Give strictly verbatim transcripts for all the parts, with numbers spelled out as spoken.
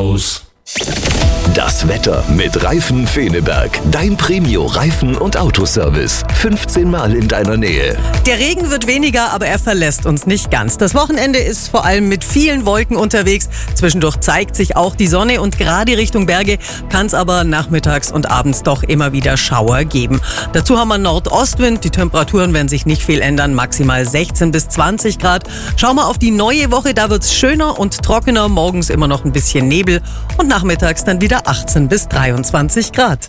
aus. Das Wetter mit Reifen Feneberg. Dein Premio Reifen- und Autoservice. fünfzehn Mal in deiner Nähe. Der Regen wird weniger, aber er verlässt uns nicht ganz. Das Wochenende ist vor allem mit vielen Wolken unterwegs. Zwischendurch zeigt sich auch die Sonne und gerade Richtung Berge kann es aber nachmittags und abends doch immer wieder Schauer geben. Dazu haben wir Nordostwind. Die Temperaturen werden sich nicht viel ändern. Maximal sechzehn bis zwanzig Grad. Schauen wir auf die neue Woche. Da wird es schöner und trockener. Morgens immer noch ein bisschen Nebel und nachmittags dann wieder achtzehn bis dreiundzwanzig Grad.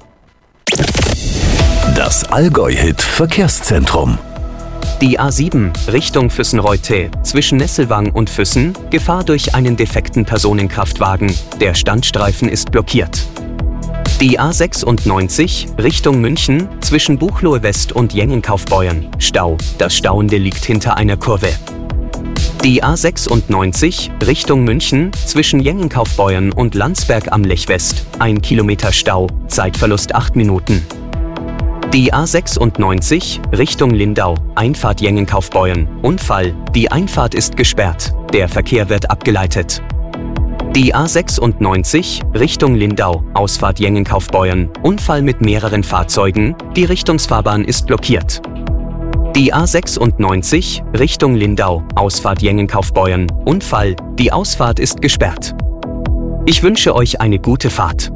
Das Allgäu-Hit Verkehrszentrum. Die A sieben Richtung Füssen-Reute zwischen Nesselwang und Füssen, Gefahr durch einen defekten Personenkraftwagen. Der Standstreifen ist blockiert. Die A sechsundneunzig Richtung München zwischen Buchloe West und Jengenkaufbeuern, Stau. Das Stauende liegt hinter einer Kurve. Die A sechsundneunzig Richtung München zwischen Jengenkaufbeuern und Landsberg am Lech West, ein Kilometer Stau, Zeitverlust acht Minuten. Die A sechsundneunzig Richtung Lindau, Einfahrt Jengenkaufbeuern, Unfall, die Einfahrt ist gesperrt, der Verkehr wird abgeleitet. Die A sechsundneunzig Richtung Lindau, Ausfahrt Jengenkaufbeuern, Unfall mit mehreren Fahrzeugen, die Richtungsfahrbahn ist blockiert. Die A sechsundneunzig Richtung Lindau, Ausfahrt Jengenkaufbeuern, Unfall, die Ausfahrt ist gesperrt. Ich wünsche euch eine gute Fahrt.